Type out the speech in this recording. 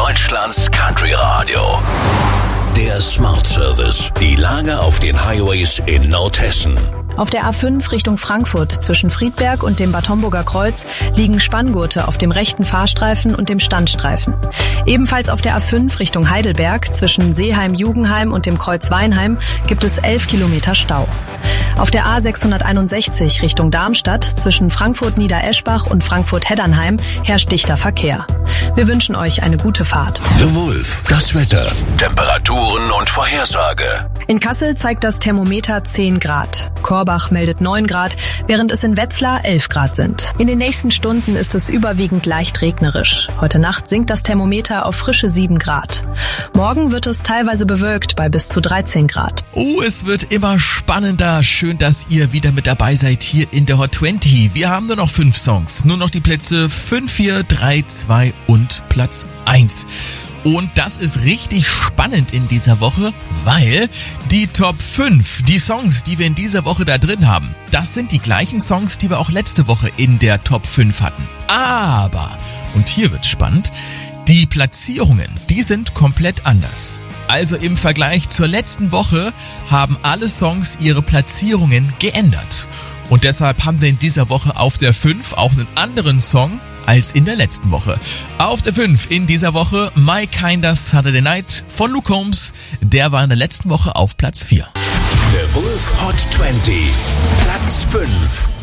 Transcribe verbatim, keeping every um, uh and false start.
Deutschlands Country Radio. Der Smart Service. Die Lage auf den Highways in Nordhessen. Auf der A fünf Richtung Frankfurt zwischen Friedberg und dem Bad Homburger Kreuz liegen Spanngurte auf dem rechten Fahrstreifen und dem Standstreifen. Ebenfalls auf der A fünf Richtung Heidelberg zwischen Seeheim-Jugenheim und dem Kreuz Weinheim gibt es elf Kilometer Stau. Auf der A sechshunderteinundsechzig Richtung Darmstadt zwischen Frankfurt-Niedereschbach und Frankfurt-Heddernheim herrscht dichter Verkehr. Wir wünschen euch eine gute Fahrt. The Wolf, das Wetter, Temperaturen und Vorhersage. In Kassel zeigt das Thermometer zehn Grad. Korbach meldet neun Grad, während es in Wetzlar elf Grad sind. In den nächsten Stunden ist es überwiegend leicht regnerisch. Heute Nacht sinkt das Thermometer auf frische sieben Grad. Morgen wird es teilweise bewölkt bei bis zu dreizehn Grad. Oh, es wird immer spannender. Schön, dass ihr wieder mit dabei seid hier in der Hot zwanzig. Wir haben nur noch fünf Songs. Nur noch die Plätze fünf, vier, drei, zwei und Platz eins. Und das ist richtig spannend in dieser Woche, weil die Top fünf, die Songs, die wir in dieser Woche da drin haben, das sind die gleichen Songs, die wir auch letzte Woche in der Top fünf hatten. Aber, und hier wird's spannend, die Platzierungen, die sind komplett anders. Also im Vergleich zur letzten Woche haben alle Songs ihre Platzierungen geändert. Und deshalb haben wir in dieser Woche auf der fünf auch einen anderen Song als in der letzten Woche. Auf der fünf in dieser Woche My Kinda Saturday Night von Luke Combs. Der war in der letzten Woche auf Platz vier. The Wolf Hot zwanzig, Platz fünf.